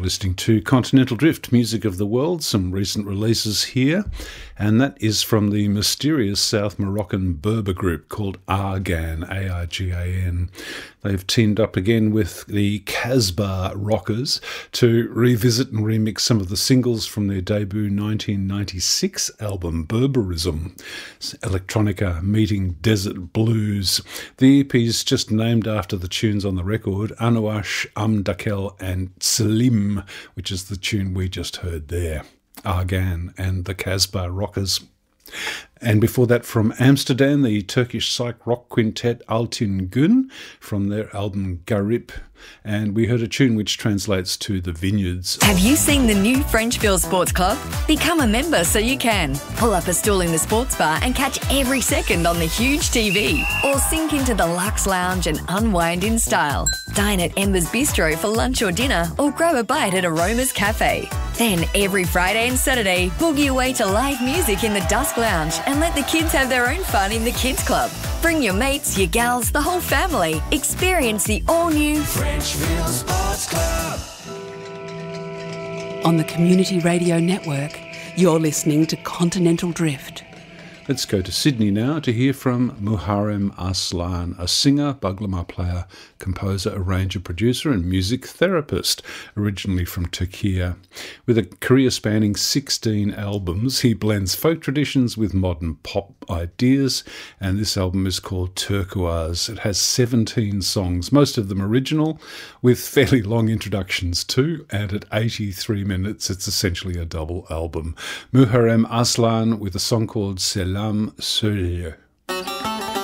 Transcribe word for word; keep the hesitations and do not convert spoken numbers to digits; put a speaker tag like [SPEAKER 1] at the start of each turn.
[SPEAKER 1] listening to Continental Drift, Music of the World, some recent releases here, and that is from the mysterious South Moroccan Berber group called Argan, A R G A N. They've teamed up again with the Casbah Rockers to revisit and remix some of the singles from their debut nineteen ninety-six album Berberism, electronica meeting desert blues. The E P is just named after the tunes on the record, Anouash, Amdakel and Selim, which is the tune we just heard there, Argan and the Casbah Rockers. And before that, from Amsterdam, the Turkish psych rock quintet Altın Gün from their album Garip. And we heard a tune which translates to The Vineyards.
[SPEAKER 2] Have you seen the new Frenchville Sports Club? Become a member so you can. Pull up a stool in the sports bar and catch every second on the huge T V. Or sink into the Lux Lounge and unwind in style. Dine at Ember's Bistro for lunch or dinner, or grab a bite at Aroma's Cafe. Then every Friday and Saturday, boogie away to live music in the Dusk Lounge and let the kids have their own fun in the Kids Club. Bring your mates, your gals, the whole family. Experience the all-new
[SPEAKER 3] Frenchville Sports Club.
[SPEAKER 4] On the Community Radio Network, you're listening to Continental Drift.
[SPEAKER 1] Let's go to Sydney now to hear from Muharrem Aslan, a singer, baglama player, composer, arranger, producer and music therapist, originally from Turkey. With a career spanning sixteen albums, he blends folk traditions with modern pop ideas, and this album is called Turquoise. It has seventeen songs, most of them original, with fairly long introductions too, and at eighty-three minutes it's essentially a double album. Muharrem Aslan with a song called Selam Söyle.